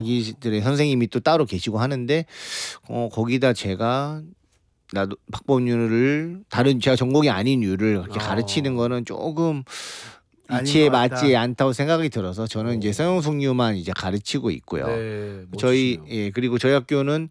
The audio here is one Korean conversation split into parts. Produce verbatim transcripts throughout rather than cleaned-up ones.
기들의 선생님이 또 따로 계시고 하는데 어 거기다 제가 나도 박법률을 다른 제가 전공이 아닌 이유를 그렇게 어. 가르치는 거는 조금 아닌 이치에 것 같다. 맞지 않다고 생각이 들어서 저는 어. 이제 서영숙류만 이제 가르치고 있고요. 네, 저희 멋지시네요. 예 그리고 저희 학교는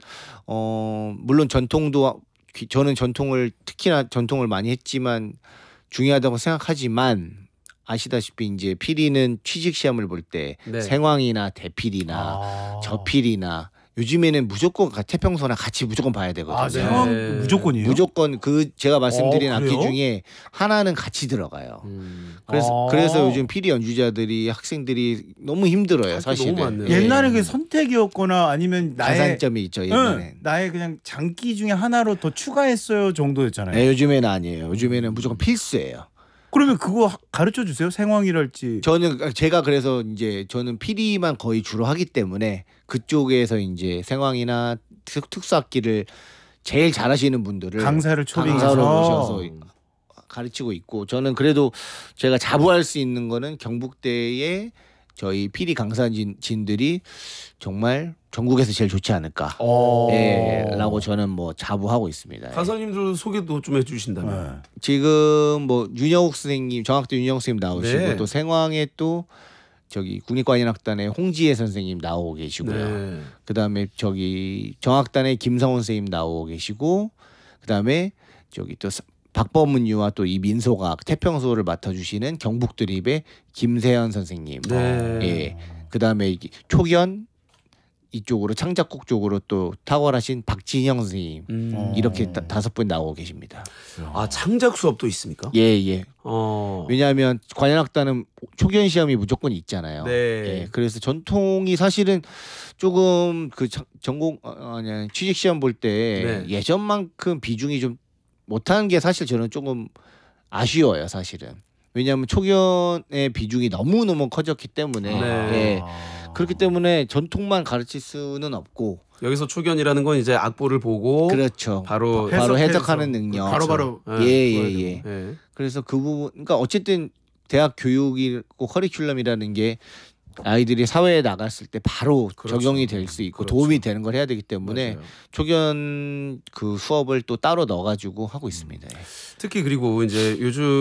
어 물론 전통도 귀- 저는 전통을 특히나 전통을 많이 했지만 중요하다고 생각하지만 아시다시피 이제 피리는 취직 시험을 볼 때 네. 생황이나 대필이나 아. 저필이나 요즘에는 무조건 가- 태평소나 같이 무조건 봐야 되거든요. 아, 상황 네. 무조건이에요? 무조건 그 제가 말씀드린 어, 악기 그래요? 중에 하나는 같이 들어가요. 음. 그래서 아. 그래서 요즘 피리 연주자들이 학생들이 너무 힘들어요, 할 게 사실은. 너무 많네요. 예. 옛날에 그 선택이었거나 아니면 나의 가산점이 있죠, 응, 옛날엔. 나의 그냥 장기 중에 하나로 더 추가했어요 정도였잖아요. 네, 요즘에는 아니에요. 요즘에는 무조건 필수예요. 그러면 그거 하- 가르쳐 주세요. 생황이랄지. 저는 제가 그래서 이제 저는 피리만 거의 주로 하기 때문에 그쪽에서 이제 생황이나 특- 특수악기를 제일 잘하시는 분들을 강사를 초빙해서. 강사로 모셔서 가르치고 있고 저는 그래도 제가 자부할 수 있는 거는 경북대의 저희 피리 강사진들이 정말 전국에서 제일 좋지 않을까. 어. 예, 라고 저는 뭐 자부하고 있습니다. 예. 강사님들 소개도 좀 해주신다면. 네. 지금 뭐 윤영욱 선생님, 정학대 윤영욱 선생님 나오시고 네. 또 생황에 또 저기 국립관현악단의 홍지혜 선생님 나오고 계시고요. 네. 그다음에 저기 정악단의 김성훈 선생님 나오고 계시고 그다음에 저기 또 사- 박범은유와 또 이 민소가 태평소를 맡아주시는 경북드립의 김세현 선생님. 네. 예. 그다음에 이게 초견 이쪽으로 창작곡 쪽으로 또 탁월하신 박진영 선생님 음. 어. 이렇게 다, 다섯 분 나오고 계십니다. 아, 창작 수업도 있습니까? 예 예. 어. 왜냐하면 관현악단은 초견 시험이 무조건 있잖아요. 네. 예, 그래서 전통이 사실은 조금 그 전- 전공 어, 아니 취직 시험 볼 때 네. 예전만큼 비중이 좀 못하는 게 사실 저는 조금 아쉬워요, 사실은. 왜냐하면 초견의 비중이 너무 너무 커졌기 때문에 네. 예, 아. 그렇기 때문에 전통만 가르칠 수는 없고 여기서 초견이라는 건 이제 악보를 보고 그렇죠. 바로 바로 해석해서 해석하는 능력. 바로바로 그렇죠. 예예 예. 예. 그래서 그 부분, 그러니까 어쨌든 대학 교육이고 커리큘럼이라는 게 아이들이 사회에 나갔을 때 바로 그렇죠. 적용이 될 수 있고 그렇죠. 도움이 되는 걸 해야 되기 때문에 맞아요. 초견 그 수업을 또 따로 넣어가지고 하고 있습니다. 예. 특히 그리고 이제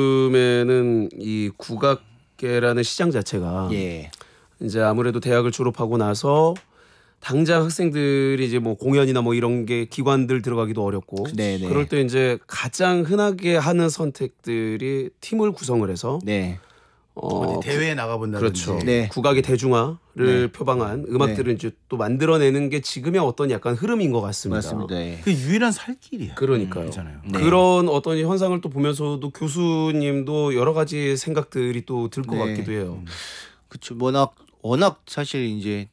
요즘에는 이 국악계라는 시장 자체가 예, 이제 아무래도 대학을 졸업하고 나서 당장 학생들이 이제 뭐 공연이나 뭐 이런 게 기관들 들어가기도 어렵고 네네. 그럴 때 이제 가장 흔하게 하는 선택들이 팀을 구성을 해서 네, 어, 어디 대회에 나가본다든지. 그렇죠. 네. 국악의 대중화를 네. 표방한 음악들을 이제 또 만들어내는 게 지금의 어떤 약간 흐름인 것 같습니다. 맞습니다. 예. 그 유일한 살 길이야. 그러니까요. 그렇잖아요. 네. 그런 어떤 현상을 또 보면서도 교수님도 여러 가지 생각들이 또 들 것 네. 같기도 해요. 그렇죠. 워낙 워낙 사실 이제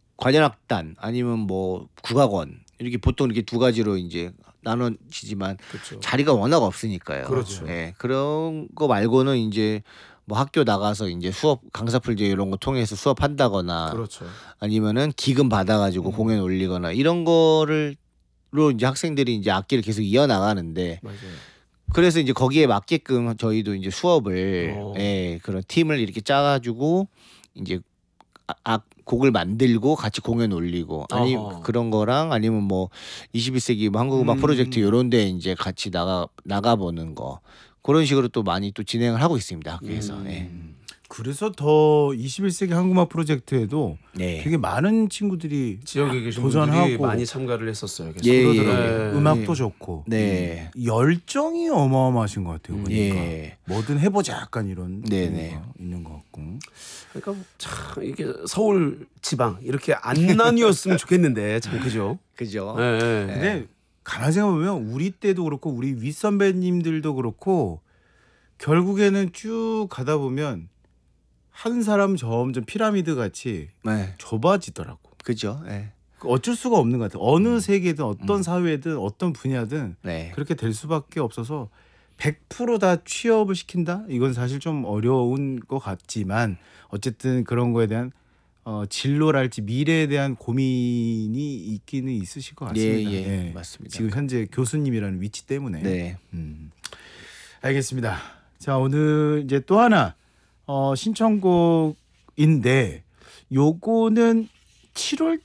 관현악단 아니면 뭐 국악원 이렇게 보통 이렇게 두 가지로 이제 나눠지지만 그렇죠. 자리가 워낙 없으니까요. 그렇죠. 예, 그런 거 말고는 이제 뭐 학교 나가서 이제 수업 강사 풀제 이런 거 통해서 수업한다거나 그렇죠. 아니면은 기금 받아가지고 공연 올리거나 이런 거를로 이제 학생들이 이제 악기를 계속 이어 나가는데 맞아요. 그래서 이제 거기에 맞게끔 저희도 이제 수업을 어. 예, 그런 팀을 이렇게 짜가지고 이제 아, 악 곡을 만들고 같이 공연 올리고 아니 어허. 그런 거랑 아니면 뭐 이십일 세기 뭐 한국음악 음. 프로젝트 이런데 이제 같이 나가 나가 보는 거 그런 식으로 또 많이 또 진행을 하고 있습니다 학교에서. 음. 예. 그래서 더 이십일 세기 한국음악 프로젝트에도 네. 되게 많은 친구들이 지역에 계신 도전하고 분들이 많이 참가를 했었어요. 계속. 예, 그러더라고요. 예. 음악도 예. 좋고 네. 열정이 어마어마하신 것 같아요. 보니까 예. 뭐든 해보자 약간 이런 네네. 의미가 있는 것 같고. 그러니까 참 이게 서울 지방 이렇게 안 나뉘었으면 좋겠는데 참 그죠? 그죠. 예, 예. 근데 가만 생각해 보면 우리 때도 그렇고 우리 윗 선배님들도 그렇고 결국에는 쭉 가다 보면 한 사람 점점 피라미드 같이 네. 좁아지더라고. 그죠. 예. 어쩔 수가 없는 것 같아. 어느 세계든 어떤 사회든 어떤 분야든 네. 그렇게 될 수밖에 없어서 백 퍼센트 다 취업을 시킨다? 이건 사실 좀 어려운 것 같지만 어쨌든 그런 거에 대한 어, 진로랄지 미래에 대한 고민이 있기는 있으실 것 같습니다. 예, 예. 맞습니다. 지금 현재 교수님이라는 위치 때문에. 네. 음. 알겠습니다. 자, 오늘 이제 또 하나 어, 신청곡인데 요거는 칠월